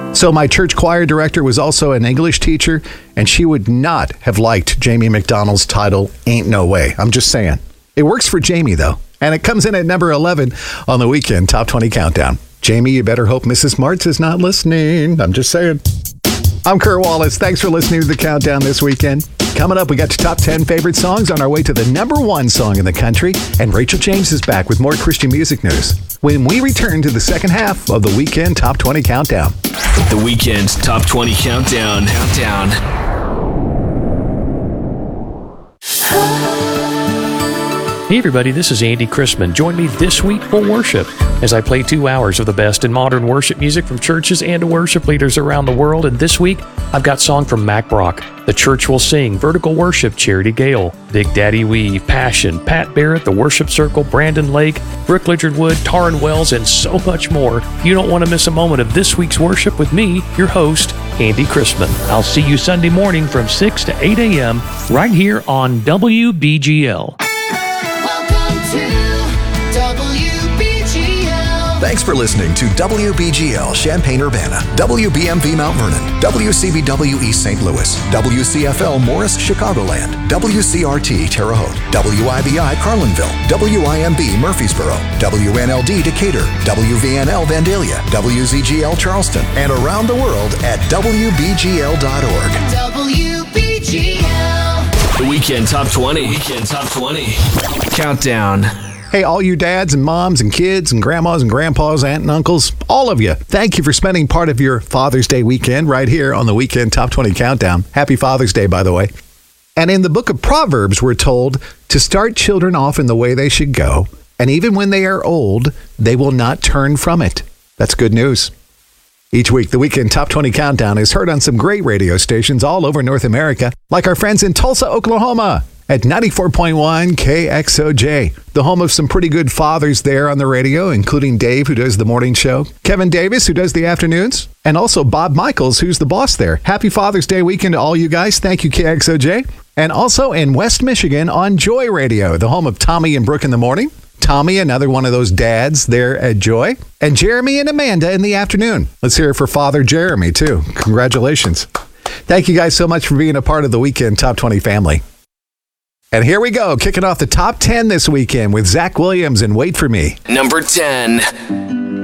So my church choir director was also an English teacher, and she would not have liked Jamie McDonald's title, Ain't No Way. I'm just saying. It works for Jamie, though, and it comes in at number 11 on the Weekend Top 20 Countdown. Jamie, you better hope Mrs. Martz is not listening. I'm just saying. I'm Kurt Wallace. Thanks for listening to the Countdown this weekend. Coming up, we got your top 10 favorite songs on our way to the number 1 song in the country. And Rachel James is back with more Christian music news when we return to the second half of the Weekend Top 20 Countdown. The Weekend Top 20 Countdown. Hey everybody, this is Andy Chrisman. Join me this week for worship as I play 2 hours of the best in modern worship music from churches and worship leaders around the world. And this week, I've got song from Mack Brock, The Church Will Sing, Vertical Worship, Charity Gale, Big Daddy Weave, Passion, Pat Barrett, The Worship Circle, Brandon Lake, Brooke Lichard Wood, Taryn Wells, and so much more. You don't want to miss a moment of this week's worship with me, your host, Andy Chrisman. I'll see you Sunday morning from 6 to 8 a.m. right here on WBGL. Thanks for listening to WBGL Champaign-Urbana, WBMV Mount Vernon, WCBW East St. Louis, WCFL Morris Chicagoland, WCRT Terre Haute, WIBI Carlinville, WIMB Murfreesboro, WNLD Decatur, WVNL Vandalia, WZGL Charleston, and around the world at WBGL.org. WBGL. The Weekend Top 20. Weekend Top 20. Countdown. Hey, all you dads and moms and kids and grandmas and grandpas, aunt and uncles, all of you, thank you for spending part of your Father's Day weekend right here on the Weekend Top 20 Countdown. Happy Father's Day, by the way. And in the book of Proverbs, we're told to start children off in the way they should go, and even when they are old, they will not turn from it. That's good news. Each week, the Weekend Top 20 Countdown is heard on some great radio stations all over North America, like our friends in Tulsa, Oklahoma, at 94.1 KXOJ, the home of some pretty good fathers there on the radio, including Dave, who does the morning show, Kevin Davis, who does the afternoons, and also Bob Michaels, who's the boss there. Happy Father's Day weekend to all you guys. Thank you, KXOJ. And also in West Michigan on Joy Radio, the home of Tommy and Brooke in the morning. Tommy, another one of those dads there at Joy. And Jeremy and Amanda in the afternoon. Let's hear it for Father Jeremy, too. Congratulations. Thank you guys so much for being a part of the Weekend Top 20 family. And here we go, kicking off the top 10 this weekend with Zach Williams and Wait For Me. Number 10.